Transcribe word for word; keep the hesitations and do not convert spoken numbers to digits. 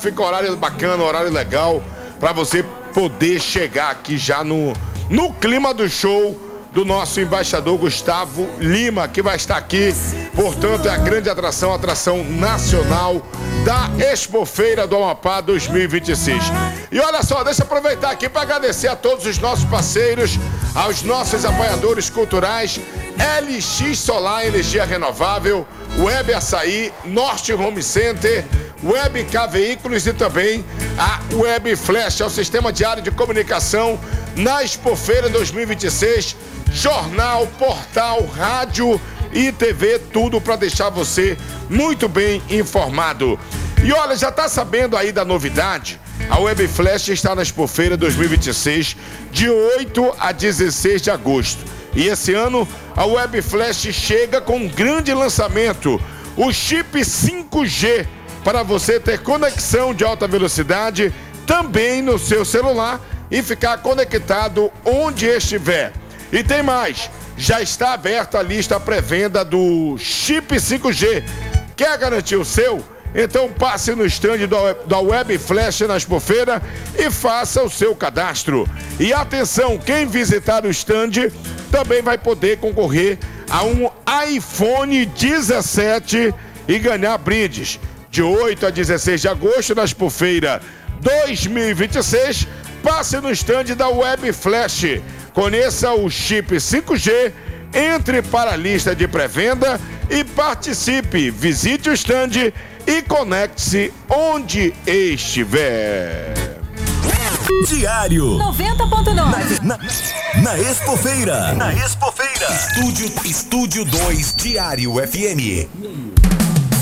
fica horário bacana, horário legal, para você poder chegar aqui já no, no clima do show do nosso embaixador Gustavo Lima, que vai estar aqui. Portanto, é a grande atração, atração nacional da Expofeira do Amapá dois mil e vinte e seis. E olha só, deixa eu aproveitar aqui para agradecer a todos os nossos parceiros, aos nossos apoiadores culturais, L X Solar Energia Renovável, Web Açaí, Norte Home Center, Web K Veículos e também a Web Flash, é o sistema diário de comunicação na Expofeira dois mil e vinte e seis, jornal, portal, rádio e T V, tudo para deixar você muito bem informado. E olha, já tá sabendo aí da novidade? A Web Flash está na Expofeira dois mil e vinte e seis, de oito a dezesseis de agosto. E esse ano, a Web Flash chega com um grande lançamento, o chip cinco G, para você ter conexão de alta velocidade também no seu celular e ficar conectado onde estiver. E tem mais, já está aberta a lista pré-venda do chip cinco G. Quer garantir o seu? Então passe no stand da Web Flash na Expofeira e faça o seu cadastro. E atenção, quem visitar o stand também vai poder concorrer a um iPhone dezessete e ganhar brindes. De oito a dezesseis de agosto na Expofeira dois mil e vinte e seis, passe no stand da Web Flash. Conheça o chip cinco G, entre para a lista de pré-venda e participe. Visite o stand e conecte-se onde estiver. Diário noventa ponto nove. Na, na, na Expofeira. Na Expofeira. Estúdio, Estúdio dois Diário F M.